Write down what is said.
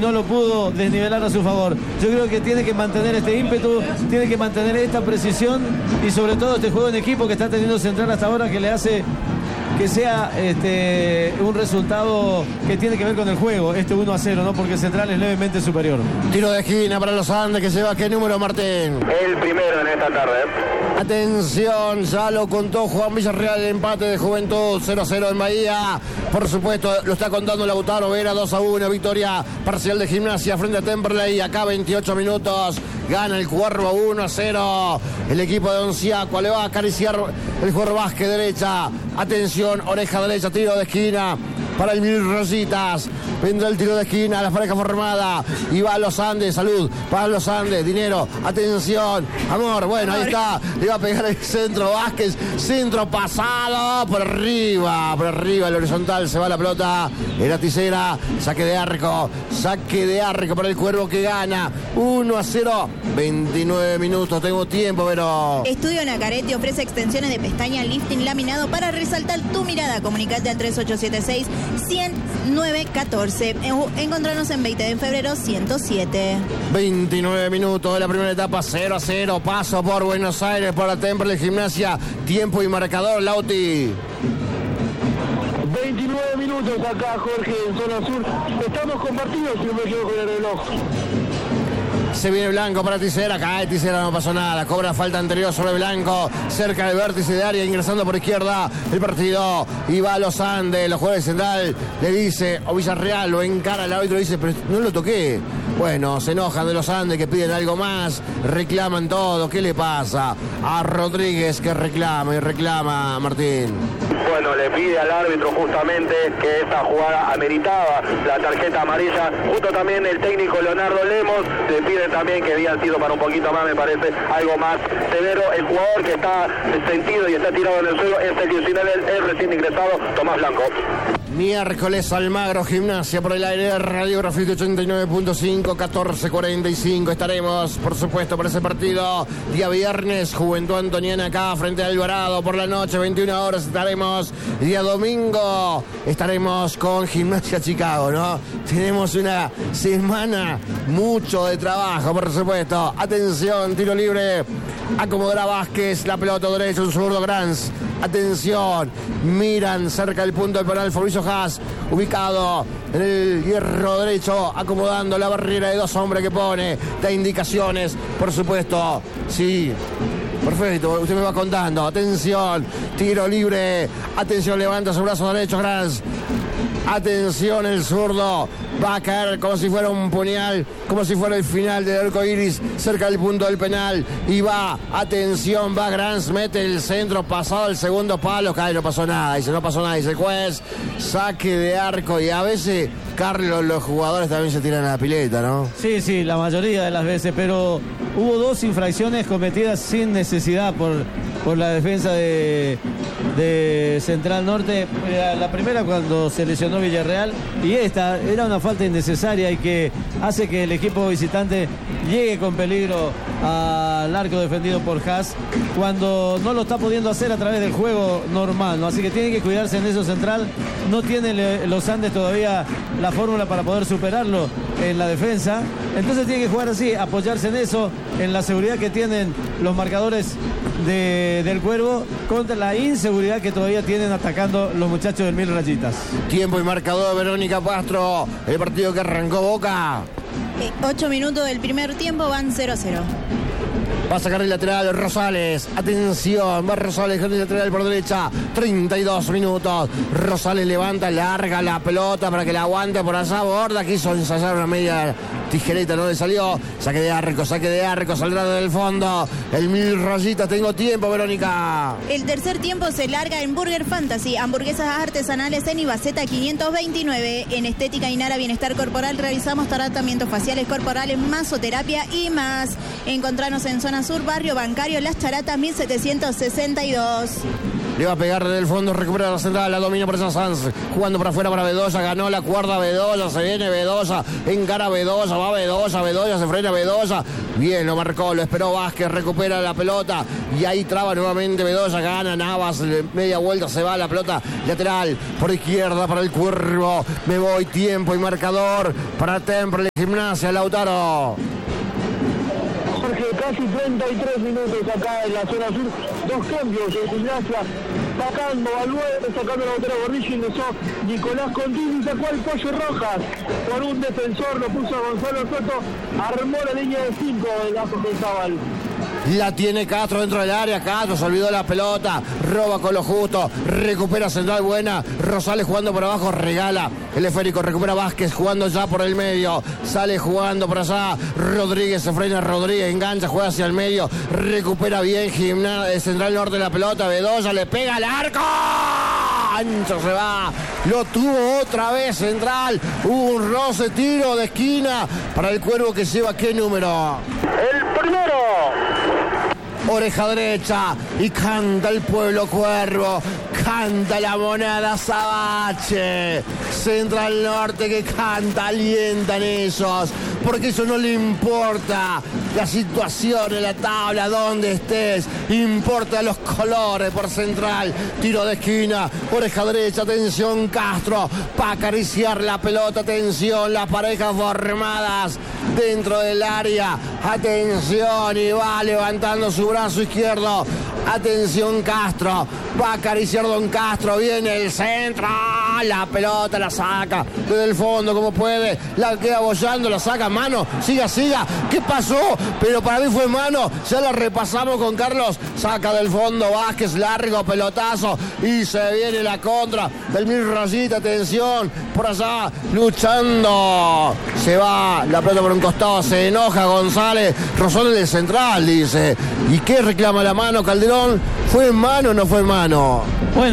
no lo pudo desnivelar a su favor. Yo creo que tiene que mantener este ímpetu, tiene que mantener esta precisión y sobre todo este juego en equipo que está teniendo Central hasta ahora, que le hace que sea un resultado que tiene que ver con el juego, 1-0, ¿no? Porque Central es levemente superior. Tiro de esquina para los Andes, que se va, ¿qué número, Martín? El primero en esta tarde. Atención, ya lo contó Juan Villarreal, el empate de Juventud, 0-0 en Bahía. Por supuesto, lo está contando Lautaro Vera, 2-1, victoria parcial de Gimnasia frente a Temperley. Acá 28 minutos, gana el Cuervo 1-0. El equipo de Donciacua le va a acariciar el jugador Vázquez, derecha. Atención, oreja derecha, tiro de esquina para el Mil Rayitas. Vendrá el tiro de esquina, la pareja formada. Y va a los Andes, salud para los Andes, dinero, atención, amor. Bueno, ahí está, le va a pegar el centro Vázquez, centro pasado, por arriba, el horizontal, se va la pelota. Era Ticera, saque de arco para el Cuervo que gana 1-0, 29 minutos, tengo tiempo, pero... Estudio Nacarete ofrece extensiones de pestaña, lifting laminado para resaltar tu mirada. Comunicate al 3876-10914. Encontrarnos en 20 de febrero 107. 29 minutos de la primera etapa, 0-0. Paso por Buenos Aires, por la Temperley Gimnasia. Tiempo y marcador, Lauti. 29 minutos acá, Jorge, en zona sur. Estamos compartidos, si no me equivoco, con el reloj. Se viene Blanco para Ticera, cae Ticera, no pasó nada, cobra falta anterior sobre Blanco, cerca del vértice de área, ingresando por izquierda el partido, y va a los Andes, los jugadores de Central, le dice, o Villarreal, lo encara el árbitro, dice, pero no lo toqué. Bueno, se enojan de los Andes que piden algo más, reclaman todo, ¿qué le pasa? A Rodríguez que reclama Martín. Bueno, le pide al árbitro justamente que esta jugada ameritaba la tarjeta amarilla. Justo también el técnico Leonardo Lemos le pide también que había sido para un poquito más, me parece, algo más severo. El jugador que está sentido y está tirado en el suelo es el 19, el recién ingresado, Tomás Blanco. Miércoles Almagro, Gimnasia por el aire, Radio Grafito 89.5, 14:45. Estaremos, por supuesto, por ese partido. Día viernes, Juventud Antoniana acá frente a Alvarado. Por la noche, 21 horas, estaremos. Día domingo, estaremos con Gimnasia Chicago, ¿no? Tenemos una semana, mucho de trabajo, por supuesto. Atención, tiro libre. Acomodará Vázquez, la pelota derecha, un zurdo Granz. Atención, miran cerca del punto del penal Fabricio Haas, ubicado en el hierro derecho, acomodando la barrera de dos hombres que pone, da indicaciones, por supuesto, sí. Perfecto, usted me va contando. Atención, tiro libre. Atención, levanta su brazo derecho, Granz. Atención, el zurdo va a caer como si fuera un puñal, como si fuera el final del arco iris, cerca del punto del penal. Y va, atención, va Granz, mete el centro, pasado el segundo palo, cae, no pasó nada, dice el juez, saque de arco. Y a veces, Carlos, los jugadores también se tiran a la pileta, ¿no? Sí, la mayoría de las veces, pero hubo dos infracciones cometidas sin necesidad por la defensa de Central Norte. La primera cuando se lesionó Villarreal, y esta era una falta innecesaria y que hace que el equipo visitante llegue con peligro al arco defendido por Haas cuando no lo está pudiendo hacer a través del juego normal, ¿no? Así que tiene que cuidarse en eso Central. No tiene los Andes todavía la fórmula para poder superarlo en la defensa, entonces tiene que jugar así, apoyarse en eso, en la seguridad que tienen los marcadores del Cuervo contra la inseguridad que todavía tienen atacando los muchachos del Mil Rayitas. Tiempo y marcador, Verónica Pastro, el partido que arrancó Boca. 8 minutos del primer tiempo, van 0-0. Va a sacar el lateral Rosales. Atención, va Rosales con el lateral por derecha. 32 minutos. Rosales levanta, larga la pelota para que la aguante por allá. Borda quiso ensayar una media tijereta, no le salió. Saque de arco, saldrá del fondo. El Mil Rayitas, tengo tiempo, Verónica. El tercer tiempo se larga en Burger Fantasy. Hamburguesas artesanales en Ibaceta 529. En Estética Inara Bienestar Corporal realizamos tratamientos faciales corporales, masoterapia y más. Encontrarnos en zona zona sur, barrio Bancario, Las Charatas, 1762. Le va a pegar desde el fondo, recupera la central, la domina por esa Sanz, jugando para afuera para Bedoya, ganó la cuerda Bedoya, se viene Bedoya, encara Bedoya, va Bedoya, se frena Bedoya, bien, lo marcó, lo esperó Vázquez, recupera la pelota y ahí traba nuevamente Bedoya, gana Navas, media vuelta, se va la pelota lateral, por izquierda para el Cuervo, me voy, tiempo y marcador para Temple, Gimnasia, Lautaro. Jorge, casi 33 minutos acá en la zona sur, 2 cambios en Gimnasia, sacando a Lueve, sacando a Lautaro Gordillo, ingresó Nicolás Contini, sacó al Pollo Rojas, por un defensor lo puso a Gonzalo Soto, armó la línea de 5 de la Zabal. La tiene Castro dentro del área, Castro se olvidó la pelota, roba con lo justo, recupera central buena, Rosales jugando por abajo, regala el esférico, recupera Vázquez jugando ya por el medio, sale jugando por allá, Rodríguez se frena, Rodríguez engancha, juega hacia el medio, recupera bien Central Norte la pelota, Bedoya le pega al arco, ancho se va, lo tuvo otra vez Central, hubo un roce, tiro de esquina para el Cuervo que lleva ¿qué número? El primero. Oreja derecha y canta el pueblo Cuervo, canta la moneda Sabache, Central Norte que canta, alientan ellos, porque eso no le importa la situación en la tabla, donde estés, importa los colores por Central, tiro de esquina, oreja derecha, atención Castro, para acariciar la pelota, atención, las parejas formadas dentro del área, atención, y va levantando su brazo izquierdo, atención Castro, va a acariciar Don Castro, viene el centro, la pelota la saca desde el fondo como puede, la queda bollando, la saca mano, siga, ¿qué pasó? Pero para mí fue mano, ya la repasamos con Carlos, saca del fondo Vázquez, largo pelotazo y se viene la contra del Mil Rayita, atención, por allá, luchando, se va la pelota por un costado, se enoja González, Rosales del Central, dice, ¿y qué reclama la mano Calderón? ¿Fue en mano o no fue en mano? Bueno.